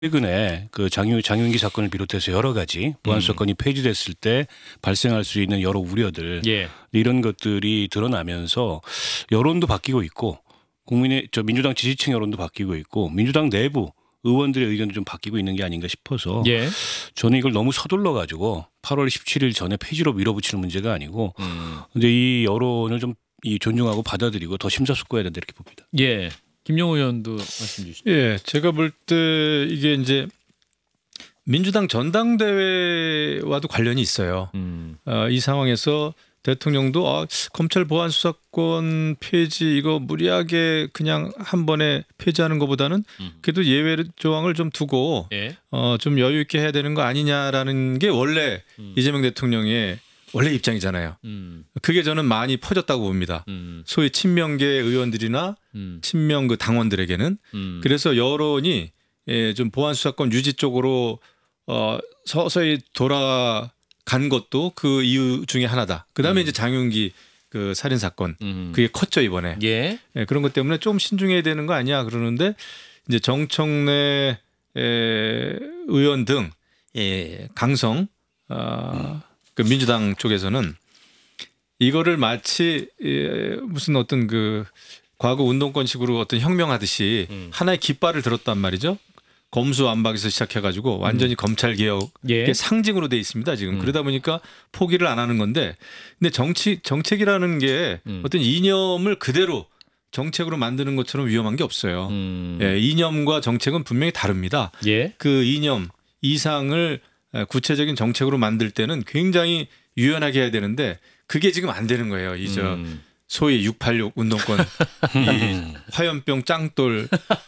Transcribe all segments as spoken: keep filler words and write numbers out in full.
최근에 그 장유, 장윤기 사건을 비롯해서 여러 가지 보안 사건이 폐지됐을 때 발생할 수 있는 여러 우려들 예. 이런 것들이 드러나면서 여론도 바뀌고 있고 국민의 저 민주당 지지층 여론도 바뀌고 있고 민주당 내부 의원들의 의견도 좀 바뀌고 있는 게 아닌가 싶어서 예. 저는 이걸 너무 서둘러 가지고 팔월 십칠일 전에 폐지로 밀어붙이는 문제가 아니고 음. 근데 이 여론을 좀 이 존중하고 받아들이고 더 심사숙고해야 된다 이렇게 봅니다. 예. 김용호 의원도 말씀 주시죠. 예, 제가 볼 때 이게 이제 민주당 전당대회와도 관련이 있어요. 음. 어, 이 상황에서 대통령도 아, 검찰 보안 수사권 폐지 이거 무리하게 그냥 한 번에 폐지하는 것보다는 음. 그래도 예외 조항을 좀 두고 예. 어, 좀 여유 있게 해야 되는 거 아니냐라는 게 원래 음. 이재명 대통령의 원래 입장이잖아요. 음. 그게 저는 많이 퍼졌다고 봅니다. 음. 소위 친명계 의원들이나 음. 친명 그 당원들에게는 음. 그래서 여론이 예, 좀 보안 수사권 유지 쪽으로 어, 서서히 돌아간 것도 그 이유 중에 하나다. 그다음에 음. 이제 장윤기 그 살인 사건 음. 그게 컸죠 이번에. 예. 예, 그런 것 때문에 좀 신중해야 되는 거 아니야 그러는데 이제 정청래 에, 의원 등 예, 강성 어, 그 민주당 쪽에서는 이거를 마치 예, 무슨 어떤 그 과거 운동권식으로 어떤 혁명하듯이 음. 하나의 깃발을 들었단 말이죠. 검수완박에서 시작해가지고 완전히 음. 검찰 개혁의 예. 상징으로 돼 있습니다 지금. 음. 그러다 보니까 포기를 안 하는 건데, 근데 정치 정책이라는 게 음. 어떤 이념을 그대로 정책으로 만드는 것처럼 위험한 게 없어요. 음. 예, 이념과 정책은 분명히 다릅니다. 예. 그 이념 이상을 구체적인 정책으로 만들 때는 굉장히 유연하게 해야 되는데 그게 지금 안 되는 거예요. 이 저 음. 소위 육팔육 운동권 이 화염병 짱돌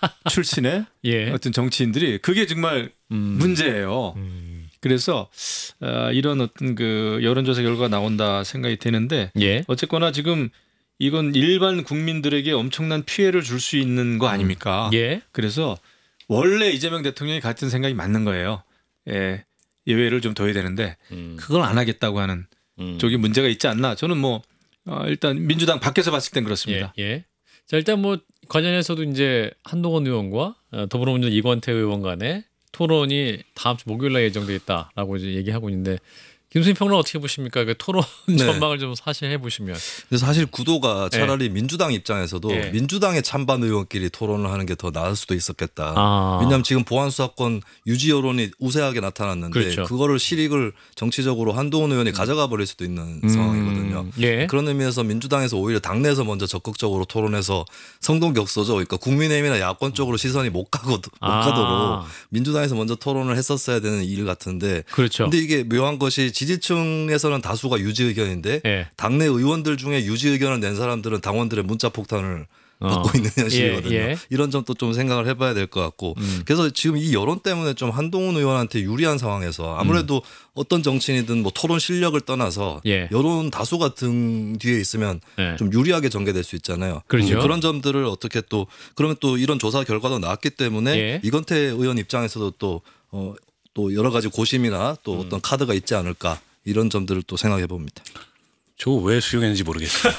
출신의 예. 어떤 정치인들이 그게 정말 음. 문제예요. 음. 그래서 어, 이런 어떤 그 여론조사 결과가 나온다 생각이 되는데 예. 어쨌거나 지금 이건 일반 국민들에게 엄청난 피해를 줄 수 있는 거 아닙니까? 예. 그래서 원래 이재명 대통령이 같은 생각이 맞는 거예요. 예, 예외를 좀 둬야 되는데 음. 그걸 안 하겠다고 하는 음. 쪽이 문제가 있지 않나. 저는 뭐 어, 일단 민주당 밖에서 봤을 땐 그렇습니다. 예. 예. 자, 일단 뭐 관련해서도 이제 한동훈 의원과 어, 더불어민주당 이건태 의원 간의 토론이 다음 주 목요일 날 예정돼 있다라고 이제 얘기하고 있는데 김수민 평론 어떻게 보십니까? 그 토론 네. 전망을 좀 사실 해보시면. 그래서 사실 구도가 차라리 민주당 입장에서도 예. 민주당의 찬반 의원끼리 토론을 하는 게 더 나을 수도 있었겠다. 아. 왜냐하면 지금 보안수사권 유지 여론이 우세하게 나타났는데 그렇죠. 그거를 실익을 정치적으로 한동훈 의원이 가져가 버릴 수도 있는 음. 상황이거든요. 예. 그런 의미에서 민주당에서 오히려 당내에서 먼저 적극적으로 토론해서 성동격서죠. 그러니까 국민의힘이나 야권 쪽으로 시선이 못 가고 못 아. 가도록 민주당에서 먼저 토론을 했었어야 되는 일 같은데. 그렇죠. 근데 이게 묘한 것이 지지층에서는 다수가 유지 의견인데 예. 당내 의원들 중에 유지 의견을 낸 사람들은 당원들의 문자 폭탄을 어. 받고 있는 현실이거든요. 예, 예. 이런 점도 좀 생각을 해봐야 될 것 같고 음. 그래서 지금 이 여론 때문에 좀 한동훈 의원한테 유리한 상황에서 아무래도 음. 어떤 정치인이든 뭐 토론 실력을 떠나서 예. 여론 다수가 등 뒤에 있으면 예. 좀 유리하게 전개될 수 있잖아요. 그렇죠. 그런 점들을 어떻게 또 그러면 또 이런 조사 결과도 나왔기 때문에 예. 이건태 의원 입장에서도 또 어, 또 여러 가지 고심이나 또 음. 어떤 카드가 있지 않을까 이런 점들을 또 생각해 봅니다. 저 왜 수용했는지 모르겠어요.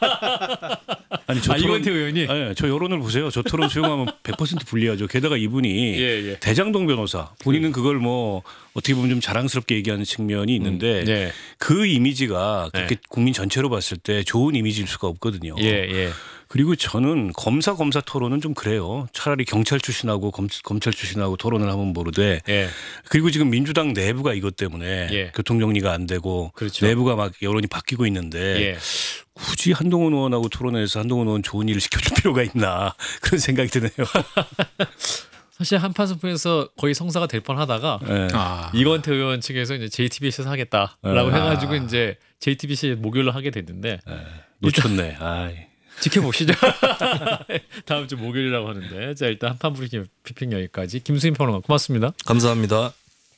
아니 저 아, 이건태 의원이? 네, 저 여론을 보세요. 저 토론 수용하면 백 퍼센트 불리하죠. 게다가 이분이 예, 예. 대장동 변호사 본인은 그걸 뭐 어떻게 보면 좀 자랑스럽게 얘기하는 측면이 있는데 음, 예. 그 이미지가 그렇게 예. 국민 전체로 봤을 때 좋은 이미지일 수가 없거든요. 예. 예. 그리고 저는 검사 검사 토론은 좀 그래요. 차라리 경찰 출신하고 검, 검찰 출신하고 토론을 하면 모르되 예. 그리고 지금 민주당 내부가 이것 때문에 예. 교통 정리가 안 되고 그렇죠. 내부가 막 여론이 바뀌고 있는데 예. 굳이 한동훈 의원하고 토론해서 한동훈 의원 좋은 일을 시켜줄 필요가 있나 그런 생각이 드네요. 사실 한판 승부에서 거의 성사가 될 뻔하다가 네. 아, 이건태 의원 측에서 이제 제이티비씨에서 하겠다라고 아. 해가지고 이제 제이티비씨 목요일로 하게 됐는데 놓쳤네. 아이. 지켜보시죠. 다음 주 목요일이라고 하는데 자 일단 한판 브리핑 피핑 여기까지 김수인 평론가 고맙습니다. 감사합니다.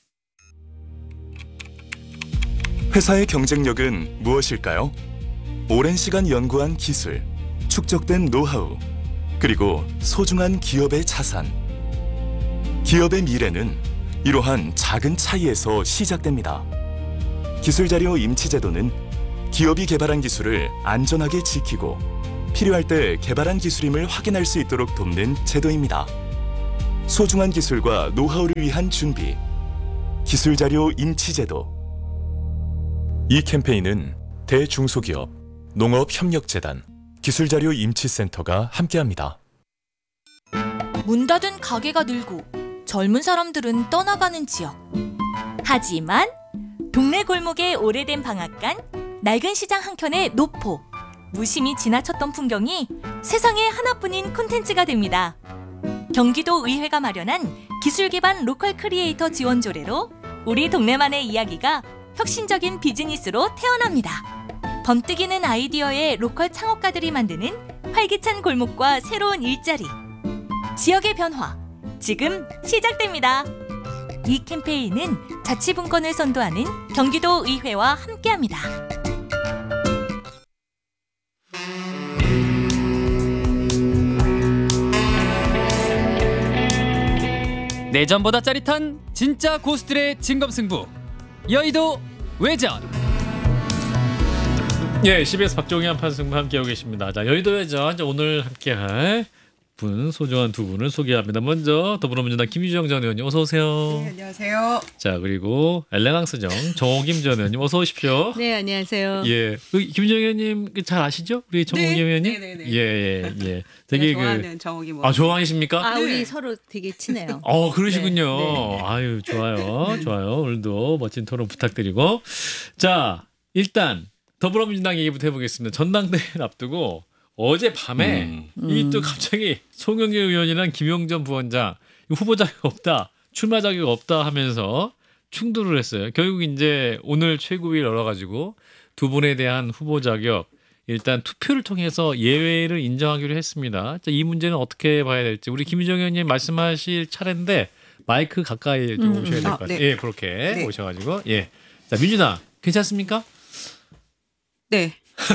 회사의 경쟁력은 무엇일까요? 오랜 시간 연구한 기술, 축적된 노하우, 그리고 소중한 기업의 자산. 기업의 미래는 이러한 작은 차이에서 시작됩니다. 기술자료 임치제도는 기업이 개발한 기술을 안전하게 지키고 필요할 때 개발한 기술임을 확인할 수 있도록 돕는 제도입니다. 소중한 기술과 노하우를 위한 준비. 기술자료 임치제도. 이 캠페인은 대중소기업, 농업협력재단, 기술자료 임치센터가 함께합니다. 문 닫은 가게가 늘고 젊은 사람들은 떠나가는 지역. 하지만 동네 골목의 오래된 방앗간, 낡은 시장 한켠의 노포, 무심히 지나쳤던 풍경이 세상에 하나뿐인 콘텐츠가 됩니다. 경기도 의회가 마련한 기술 기반 로컬 크리에이터 지원 조례로 우리 동네만의 이야기가 혁신적인 비즈니스로 태어납니다. 번뜩이는 아이디어의 로컬 창업가들이 만드는 활기찬 골목과 새로운 일자리. 지역의 변화, 지금 시작됩니다. 이 캠페인은 자치분권을 선도하는 경기도 의회와 함께합니다. 내전보다 짜릿한 진짜 고수들의 진검승부 여의도 외전. 예, 씨비에스 박종희 한판승부 함께하고 계십니다. 자, 여의도 외전 오늘 함께할 분 소중한 두 분을 소개합니다. 먼저 더불어민주당 김유정 전 의원님 어서 오세요. 네, 안녕하세요. 자, 그리고 엘레강스정 정호김 전 의원님 어서 오십시오. 네, 안녕하세요. 예, 그 김유정 의원님 잘 아시죠? 우리 정호김 네, 의원님? 네, 네, 네. 예, 예, 예. 되게 되게 좋아하는 그 정옥이 뭐. 아, 좋아하십니까? 아, 네. 우리 서로 되게 친해요. 어, 그러시군요. 네, 네. 아유, 좋아요. 좋아요. 오늘도 멋진 토론 부탁드리고. 자, 일단 더불어민주당 얘기부터 해보겠습니다. 전당대회를 앞두고 어제 밤에 음. 이 또 갑자기 송영길 의원이랑 김용전 부원장 후보 자격 없다, 출마 자격 없다 하면서 충돌을 했어요. 결국 이제 오늘 최고위를 열어가지고 두 분에 대한 후보 자격 일단 투표를 통해서 예외를 인정하기로 했습니다. 자, 이 문제는 어떻게 봐야 될지 우리 김유정 의원님 말씀하실 차례인데 마이크 가까이 좀 음, 오셔야 될 것 아, 같아요. 네. 예, 그렇게 네. 오셔가지고 예. 자, 민주당 괜찮습니까? 네.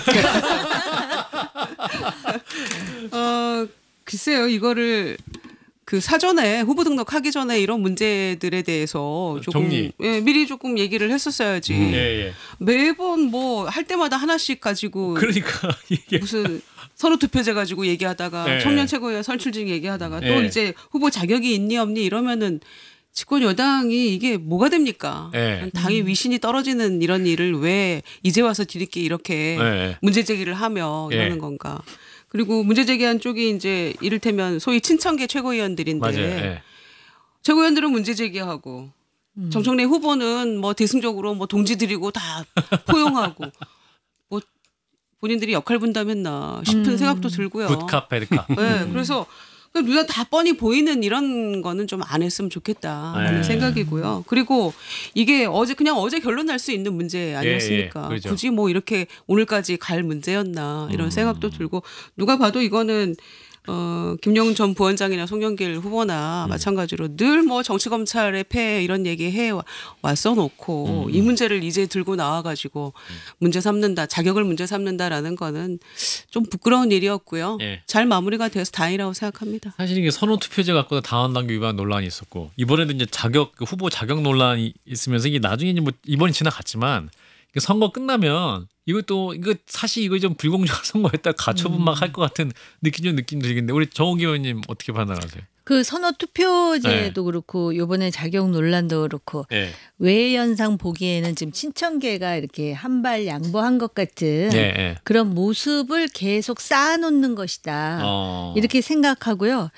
어, 글쎄요, 이거를 그 사전에 후보 등록하기 전에 이런 문제들에 대해서 조금 정리. 예, 미리 조금 얘기를 했었어야지. 예, 예. 매번 뭐 할 때마다 하나씩 가지고 그러니까 이게 무슨 선호 투표제 가지고 얘기하다가 네. 청년 최고위원 선출직 얘기하다가 또 네. 이제 후보 자격이 있니 없니 이러면은 집권 여당이 이게 뭐가 됩니까? 네. 당이 위신이 떨어지는 이런 일을 왜 이제 와서 뒤늦게 이렇게 네. 문제 제기를 하며 이러는 네. 건가? 그리고 문제 제기한 쪽이 이제 이를테면 소위 친천계 최고위원들인데 맞아요. 예. 최고위원들은 문제 제기하고 정청래 후보는 뭐 대승적으로 뭐 동지들이고 다 포용하고 뭐 본인들이 역할 분담했나 싶은 생각도 들고요. 굿캅 배드캅. 네, 그래서 눈에 다 뻔히 보이는 이런 거는 좀 안 했으면 좋겠다라는 네. 생각이고요. 그리고 이게 어제 그냥 어제 결론 날 수 있는 문제 아니었습니까? 예, 예. 그렇죠. 굳이 뭐 이렇게 오늘까지 갈 문제였나 이런 음. 생각도 들고 누가 봐도 이거는 어, 김용 전 부원장이나 송영길 후보나 음. 마찬가지로 늘 뭐 정치검찰의 폐해 이런 얘기 해 왔어 놓고 음. 이 문제를 이제 들고 나와가지고 문제 삼는다, 자격을 문제 삼는다라는 거는 좀 부끄러운 일이었고요. 예. 잘 마무리가 돼서 다행이라고 생각합니다. 사실 이게 선호 투표제 갖고 다원당규 위반 논란이 있었고 이번에도 이제 자격 그 후보 자격 논란이 있으면서 이게 나중에 이제 뭐 이번이 지나갔지만 이게 선거 끝나면 이것도 이거 사실 이거 좀 불공정한 선거였다 가처분 막 할 것 같은 느낌 좀 느낌 들겠는데 우리 정호기 의원님 어떻게 판단하세요? 그 선호 투표제도 그렇고 요번에 자격 논란도 그렇고 예. 외연상 보기에는 지금 친천계가 이렇게 한 발 양보한 것 같은 예. 예. 그런 모습을 계속 쌓아놓는 것이다. 어. 이렇게 생각하고요.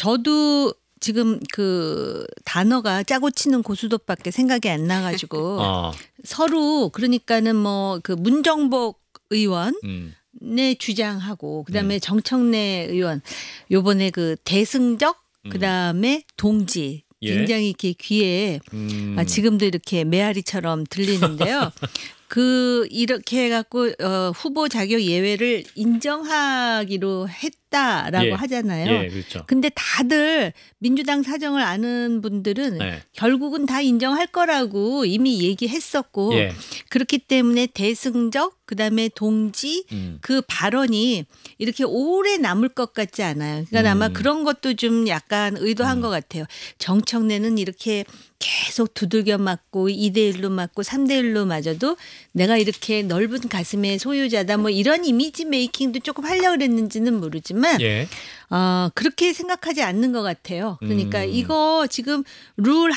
저도 지금 그 단어가 짜고 치는 고수톱밖에 생각이 안 나가지고 어. 서로 그러니까는 뭐 그 문정복 의원 음. 내 주장하고 그다음에 정청래 의원 요번에 그 대승적 그다음에 동지 예. 굉장히 이렇게 귀에 음. 아, 지금도 이렇게 메아리처럼 들리는데요. 그 이렇게 해갖고 어, 후보 자격 예외를 인정하기로 했다라고 예. 하잖아요. 예, 그렇죠. 근데 다들 민주당 사정을 아는 분들은 네. 결국은 다 인정할 거라고 이미 얘기했었고 예. 그렇기 때문에 대승적 그다음에 동지 음. 그 발언이 이렇게 오래 남을 것 같지 않아요. 그러니까 음. 아마 그런 것도 좀 약간 의도한 것 같아요. 정청래는 이렇게 계속 두들겨 맞고 이 대 일로 맞고 삼 대 일로 맞아도 내가 이렇게 넓은 가슴의 소유자다 뭐 이런 이미지 메이킹도 조금 하려고 그랬는지는 모르지만 예. 어, 그렇게 생각하지 않는 것 같아요. 그러니까 음. 이거 지금 룰